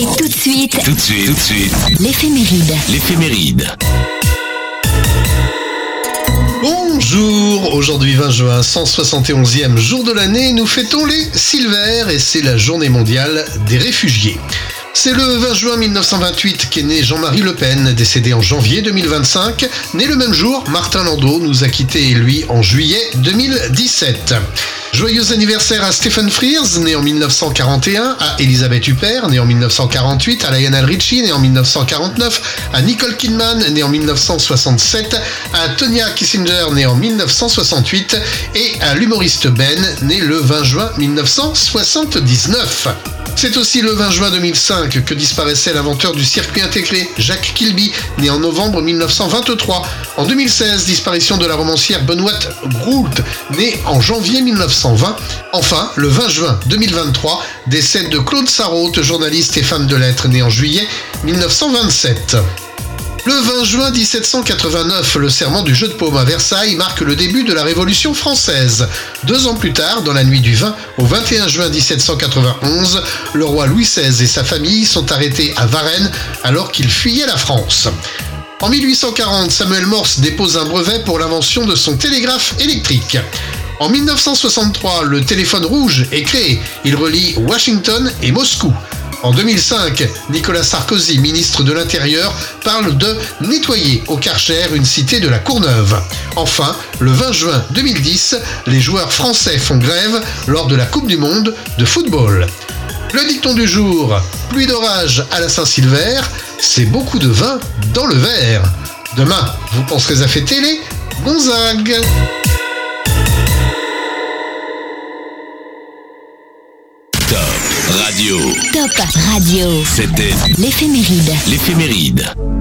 Et tout de suite, l'éphéméride. Bonjour, aujourd'hui 20 juin, 171e jour de l'année, nous fêtons les Silvères et c'est la journée mondiale des réfugiés. C'est le 20 juin 1928 qu'est né Jean-Marie Le Pen, décédé en janvier 2025. Né le même jour, Martin Landau nous a quittés, lui, en juillet 2017. Joyeux anniversaire à Stephen Frears, né en 1941, à Elisabeth Huppert, né en 1948, à Lionel Richie, né en 1949, à Nicole Kidman, né en 1967, à Tonya Kissinger, né en 1968, et à l'humoriste Ben, né le 20 juin 1979. C'est aussi le 20 juin 2005 que disparaissait l'inventeur du circuit intégré, Jacques Kilby, né en novembre 1923. En 2016, disparition de la romancière Benoît Groult, née en janvier 1920. Enfin, le 20 juin 2023, décès de Claude Sarraute, journaliste et femme de lettres, né en juillet 1927. Le 20 juin 1789, le serment du jeu de paume à Versailles marque le début de la Révolution française. 2 ans plus tard, dans la nuit du 20 au 21 juin 1791, le roi Louis XVI et sa famille sont arrêtés à Varennes alors qu'ils fuyaient la France. En 1840, Samuel Morse dépose un brevet pour l'invention de son télégraphe électrique. En 1963, le téléphone rouge est créé. Il relie Washington et Moscou. En 2005, Nicolas Sarkozy, ministre de l'Intérieur, parle de nettoyer au Karcher une cité de la Courneuve. Enfin, le 20 juin 2010, les joueurs français font grève lors de la Coupe du Monde de football. Le dicton du jour, pluie d'orage à la Saint-Sylvère, c'est beaucoup de vin dans le verre. Demain, vous penserez à fêter les Gonzague. Top Radio. C'était l'éphéméride.